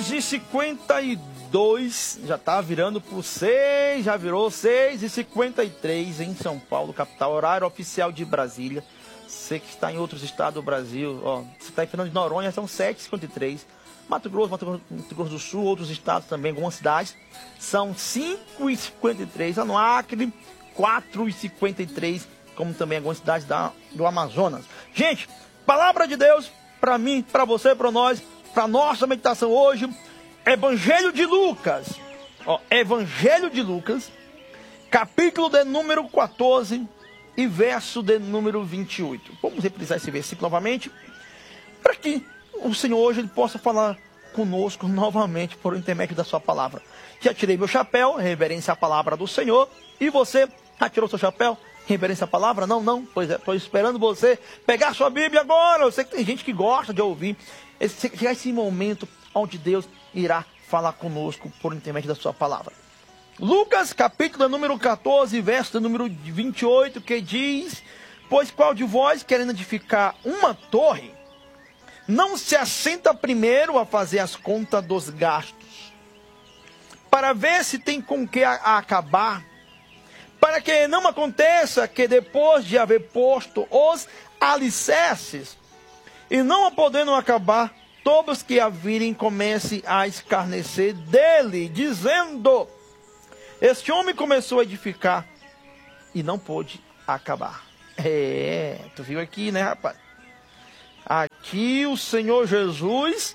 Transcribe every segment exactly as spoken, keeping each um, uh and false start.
seis e cinquenta e dois, já está virando por seis, já virou seis e cinquenta e três em São Paulo, capital, horário oficial de Brasília. Você que está em outros estados do Brasil, ó, você está em Fernando de Noronha, são sete e cinquenta e três. Mato Grosso, Mato Grosso, Mato Grosso do Sul, outros estados também, algumas cidades, são cinco e cinquenta e três. Lá no Acre, quatro e cinquenta e três, como também algumas cidades da, do Amazonas. Gente, palavra de Deus para mim, para você, para nós, para nossa meditação hoje, Evangelho de Lucas. Ó, Evangelho de Lucas, capítulo de número quatorze e verso de número vinte e oito. Vamos reprisar esse versículo novamente, para que o Senhor hoje ele possa falar conosco novamente por intermédio da sua palavra. Já tirei meu chapéu, reverência à palavra do Senhor. E você, já tirou seu chapéu, reverência à palavra? Não, não. Pois é, estou esperando você pegar sua Bíblia agora. Eu sei que tem gente que gosta de ouvir. Esse, chegar esse momento onde Deus irá falar conosco por intermédio da sua palavra. Lucas, capítulo número quatorze, verso número vinte e oito, que diz: pois qual de vós, querendo edificar uma torre, não se assenta primeiro a fazer as contas dos gastos, para ver se tem com que a, a acabar, para que não aconteça que depois de haver posto os alicerces, e não a podendo acabar, todos que a virem comecem a escarnecer dele, dizendo: este homem começou a edificar e não pôde acabar. É, tu viu aqui, né, rapaz? Aqui o Senhor Jesus,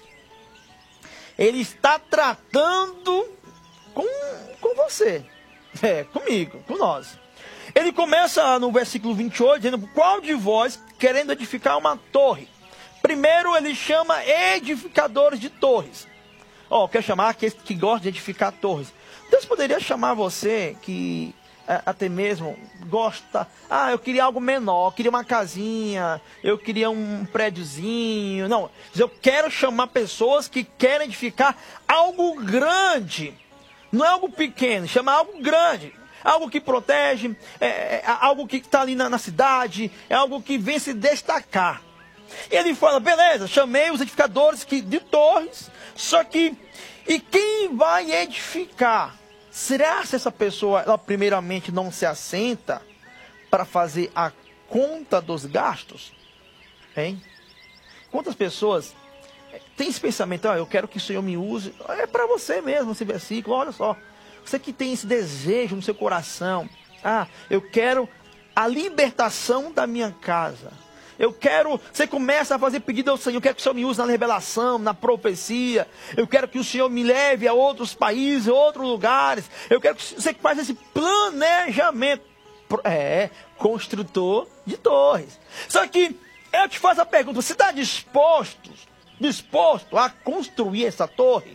ele está tratando com, com você, é, comigo, com nós. Ele começa no versículo vinte e oito, dizendo: qual de vós, querendo edificar uma torre? Primeiro ele chama edificadores de torres. Ó, oh, quer chamar aqueles que gostam de edificar torres. Deus poderia chamar você que até mesmo gosta, ah, eu queria algo menor, eu queria uma casinha, eu queria um prédiozinho. Não, eu quero chamar pessoas que querem edificar algo grande, não é algo pequeno, chama algo grande, algo que protege, é, é, algo que está ali na, na cidade, é algo que vem se destacar. E ele fala: beleza, chamei os edificadores que, de torres, só que, e quem vai edificar? Será que essa pessoa, ela primeiramente não se assenta para fazer a conta dos gastos? Hein? Quantas pessoas têm esse pensamento: ah, eu quero que o Senhor me use? É para você mesmo esse versículo, olha só. Você que tem esse desejo no seu coração: ah, eu quero a libertação da minha casa. Eu quero, você começa a fazer pedido ao Senhor: eu quero que o Senhor me use na revelação, na profecia. Eu quero que o Senhor me leve a outros países, a outros lugares. Eu quero que você faz esse planejamento. É, construtor de torres. Só que eu te faço a pergunta: você está disposto, disposto a construir essa torre?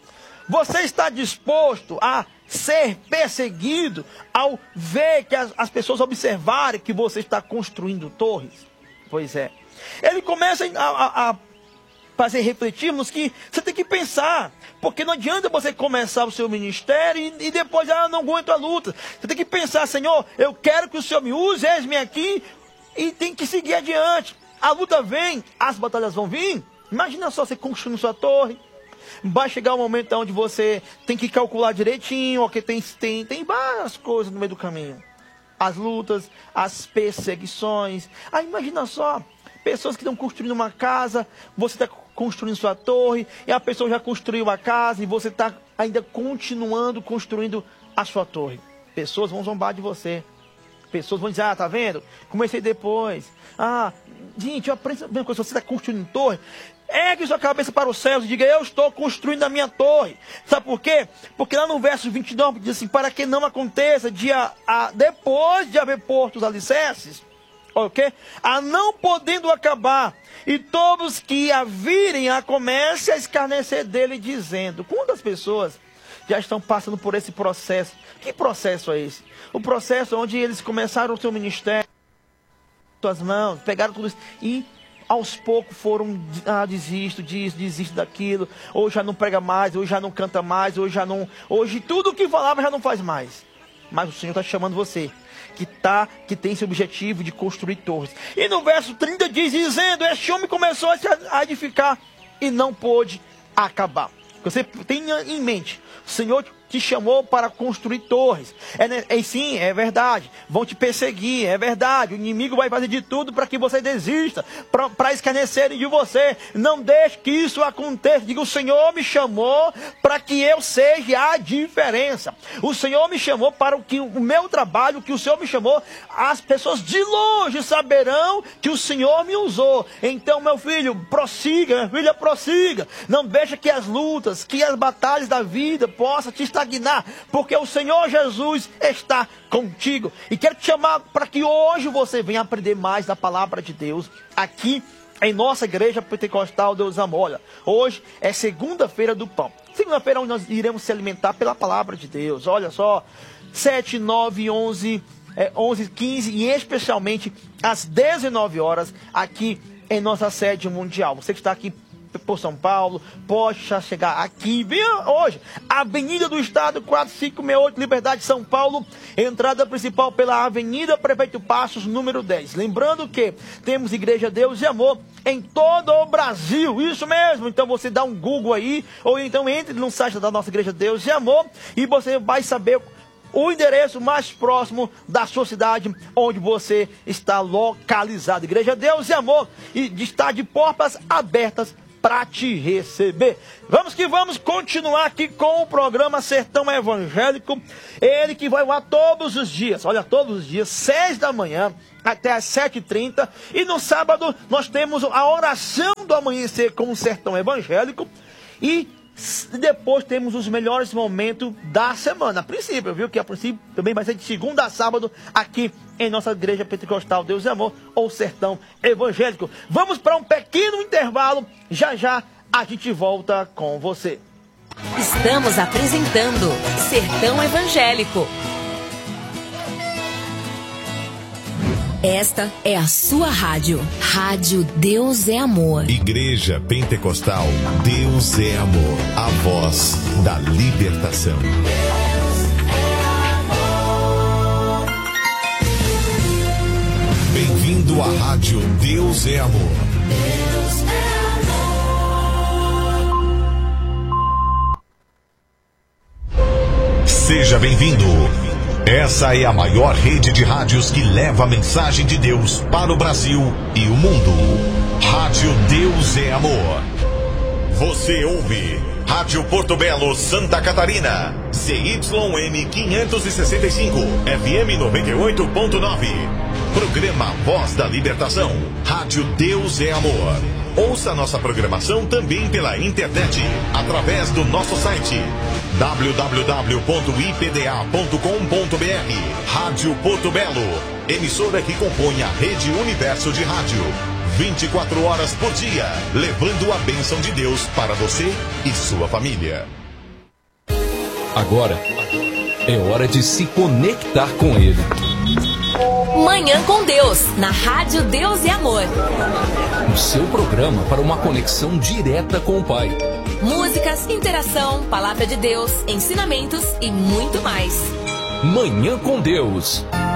Você está disposto a ser perseguido ao ver que as, as pessoas observarem que você está construindo torres? Pois é. Ele começa a, a, a fazer refletirmos que você tem que pensar, porque não adianta você começar o seu ministério e, e depois, ah, não aguento a luta. Você tem que pensar: Senhor, eu quero que o Senhor me use, eis-me aqui, e tem que seguir adiante. A luta vem, as batalhas vão vir. Imagina só você construindo sua torre. Vai chegar um momento onde você tem que calcular direitinho, porque tem, tem, tem várias coisas no meio do caminho. As lutas, as perseguições. Ah, imagina só, pessoas que estão construindo uma casa, você está construindo sua torre, e a pessoa já construiu a casa e você está ainda continuando construindo a sua torre. Pessoas vão zombar de você. Pessoas vão dizer: ah, tá vendo? Comecei depois. Ah, gente, eu aprendo a mesma coisa. Você está construindo torre, ergue sua cabeça para os céus e diga: eu estou construindo a minha torre. Sabe por quê? Porque lá no verso vinte e nove diz assim: para que não aconteça de a, a, depois de haver posto os alicerces, ok? A não podendo acabar, e todos que a virem a comecem a escarnecer dele, dizendo. Quantas pessoas já estão passando por esse processo? Que processo é esse? O processo onde eles começaram o seu ministério, suas mãos, pegaram tudo isso e aos poucos foram: ah, desisto disso, desisto daquilo, hoje já não prega mais, hoje já não canta mais, hoje já não, hoje tudo o que falava já não faz mais. Mas o Senhor está chamando você, que, tá, que tem esse objetivo de construir torres. E no verso trinta diz, dizendo: este homem começou a edificar e não pôde acabar. que você tenha em mente. O Senhor te chamou para construir torres. É, é sim, é verdade. Vão te perseguir, é verdade. O inimigo vai fazer de tudo para que você desista, para escarnecerem de você. Não deixe que isso aconteça. Diga, o Senhor me chamou para que eu seja a diferença. O Senhor me chamou para o que o meu trabalho, que o Senhor me chamou, as pessoas de longe saberão que o Senhor me usou. Então, meu filho, prossiga, minha filha, prossiga. Não deixe que as lutas, que as batalhas da vida possam te estagnar, porque o Senhor Jesus está contigo. E quero te chamar para que hoje você venha aprender mais da palavra de Deus aqui em nossa igreja pentecostal Deus Amor. Olha, hoje é segunda-feira do pão. Segunda-feira onde nós iremos se alimentar pela palavra de Deus. Olha só, sete, nove, onze, é, onze, quinze e especialmente às dezenove horas aqui em nossa sede mundial. Você que está aqui por São Paulo, pode chegar aqui, venha hoje, Avenida do Estado, quatro cinco seis oito, Liberdade, São Paulo, entrada principal pela Avenida Prefeito Passos, número dez. Lembrando que temos Igreja Deus e Amor em todo o Brasil, isso mesmo. Então você dá um Google aí, ou então entre no site da nossa Igreja Deus e Amor, e você vai saber o endereço mais próximo da sua cidade, onde você está localizado. Igreja Deus e Amor, e está de portas abertas para te receber. Vamos que vamos continuar aqui com o programa Sertão Evangélico. Ele que vai lá todos os dias, olha, todos os dias, seis da manhã até as sete e trinta. E no sábado nós temos a oração do amanhecer com o Sertão Evangélico. E depois temos os melhores momentos da semana. A princípio, viu? Que a princípio também vai ser de segunda a sábado aqui em nossa igreja pentecostal Deus e Amor, ou Sertão Evangélico. Vamos para um pequeno intervalo. Já já a gente volta com você. Estamos apresentando Sertão Evangélico. Esta é a sua rádio. Rádio Deus é Amor. Igreja Pentecostal Deus é Amor. A voz da libertação. Deus é amor. Bem-vindo à rádio Deus é Amor. Deus é amor. Seja bem-vindo. Essa é a maior rede de rádios que leva a mensagem de Deus para o Brasil e o mundo. Rádio Deus é Amor. Você ouve Rádio Porto Belo, Santa Catarina, C Y M quinhentos e sessenta e cinco, F M noventa e oito ponto nove. Programa Voz da Libertação. Rádio Deus é Amor. Ouça nossa programação também pela internet, através do nosso site w w w ponto i p d a ponto com ponto b r. Rádio Porto Belo, emissora que compõe a Rede Universo de Rádio. vinte e quatro horas por dia, levando a bênção de Deus para você e sua família. Agora é hora de se conectar com Ele. Manhã com Deus, na Rádio Deus e Amor. O seu programa para uma conexão direta com o Pai. Músicas, interação, palavra de Deus, ensinamentos e muito mais. Manhã com Deus.